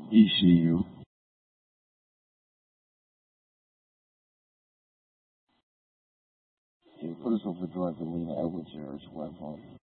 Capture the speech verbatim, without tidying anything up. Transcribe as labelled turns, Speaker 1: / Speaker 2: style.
Speaker 1: E C U. Yeah, put us on for Georgia Lena Edwards here as well.